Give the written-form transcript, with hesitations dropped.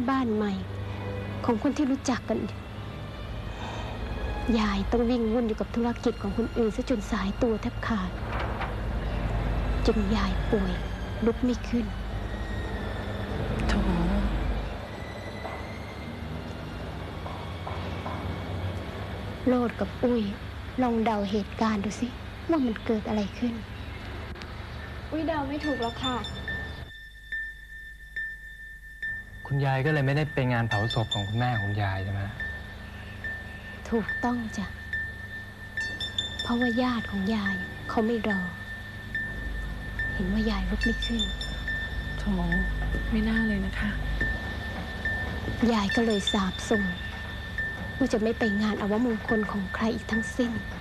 บ้านใหม่ของคนที่รู้จักกันยายต้องวิ่งวุ่นอยู่กับธุรกิจของคนอื่นซะจนสายตัวแทบขาดจนยายป่วยลุกไม่ขึ้นโถโลดกับอุ้ยลองเดาเหตุการณ์ดูสิว่ามันเกิดอะไรขึ้นอุ้ยเดาไม่ถูกแล้วค่ะคุณยายก็เลยไม่ได้ไปงานเผาศพของคุณแม่ของคุณยายใช่ไหมถูกต้องจ้ะเพราะว่าญาติของยายเขาไม่รอเห็นว่ายายลุกไม่ขึ้นโถไม่น่าเลยนะคะยายก็เลยสาบส่งว่าจะไม่ไปงานอวมงคลของใครอีกทั้งสิ้น